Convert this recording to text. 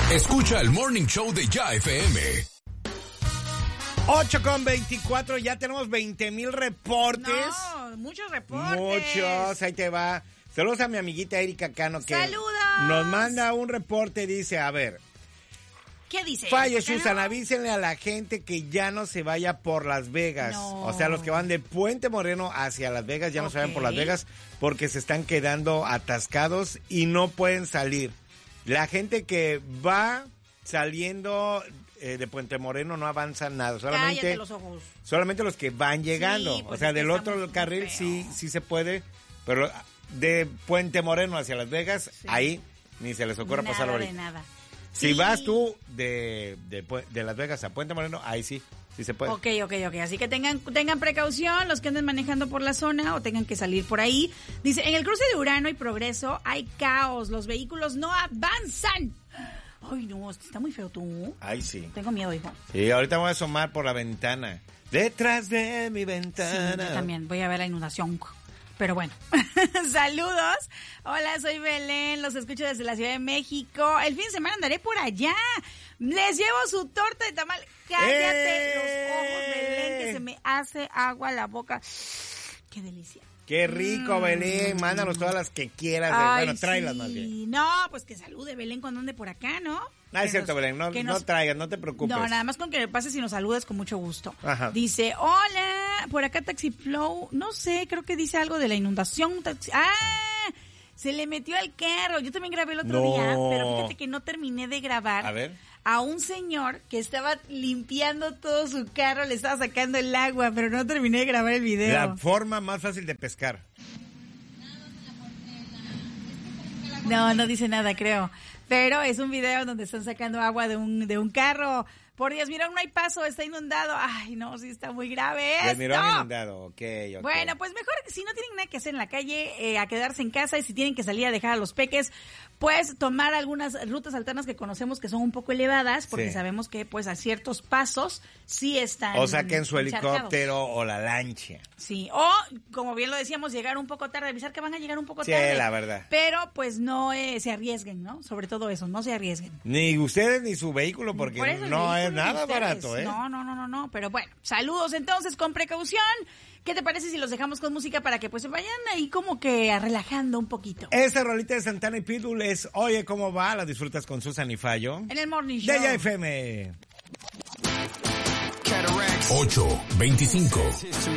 Escucha el Morning Show de Ya FM. 8:24, ya tenemos 20,000 reportes. No, muchos reportes. Muchos, ahí te va. Saludos a mi amiguita Erika Cano que ¡Saludos! nos manda un reporte, dice, a ver. ¿Qué dice? Falle, Susan, avísenle a la gente que ya no se vaya por Las Vegas. No. O sea, los que van de Puente Moreno hacia Las Vegas ya no se vayan por Las Vegas porque se están quedando atascados y no pueden salir. La gente que va saliendo de Puente Moreno no avanza nada. Cállate los ojos. Solamente los que van llegando. Sí, pues o sea, es que del está otro muy carril feo. sí se puede, pero de Puente Moreno hacia Las Vegas, Sí. ahí ni se les ocurra pasar Nada ahorita. de nada. Si Sí. vas tú de Las Vegas a Puente Moreno, ahí sí se puede. Ok. Así que tengan precaución los que anden manejando por la zona o tengan que salir por ahí. Dice, en el cruce de Urano y Progreso hay caos, los vehículos no avanzan. Ay, no, está muy feo tú. Ahí sí. Tengo miedo, hijo. Sí, ahorita voy a asomar por la ventana. Detrás de mi Sí, ventana. yo también voy a ver la inundación. Pero bueno, saludos. Hola, soy Belén, los escucho desde la Ciudad de México. El fin de semana andaré por allá. Les llevo su torta de tamal. Cállate los ojos, Belén, que se me hace agua la boca. Qué delicia. Qué rico, Belén. Mándanos todas las que quieras. Ay, Bueno, tráelas sí. más bien. No, pues que salude Belén cuando ande por acá, ¿no? No, es cierto, Belén. No traigas, no te preocupes. No, nada más con que me pases y nos saludes con mucho gusto. Ajá. Dice, hola, por acá Taxi Flow. No sé, creo que dice algo de la inundación. Se le metió al carro. Yo también grabé el otro día, pero fíjate que no terminé de grabar. A ver. A un señor que estaba limpiando todo su carro, le estaba sacando el agua, pero no terminé de grabar el video. La forma más fácil de pescar. No dice nada, creo. Pero es un video donde están sacando agua de un carro. Por Dios, mira, no hay paso, está inundado. Ay, no, sí está muy grave esto. Les miraron inundado, ok. Bueno, pues mejor si no tienen nada que hacer en la calle, a quedarse en casa, y si tienen que salir a dejar a los peques, pues tomar algunas rutas alternas que conocemos que son un poco elevadas, porque Sí. sabemos que pues a ciertos pasos sí están O saquen su encharcados. helicóptero o la lancha. Sí, o como bien lo decíamos, llegar un poco tarde, avisar que van a llegar un poco Sí, tarde. la verdad. Pero pues no se arriesguen, ¿no? Sobre todo eso, no se arriesguen. Ni ustedes ni su vehículo, porque Por eso el no es vehículo nada de ustedes. barato, ¿eh? No, pero bueno, saludos entonces, con precaución. ¿Qué te parece si los dejamos con música para que pues se vayan ahí como que relajando un poquito? Esa rolita de Santana y Pitbull es Oye, ¿cómo va? La disfrutas con Susan y Fallo. En el Morning Show. De Ya FM. 8:25.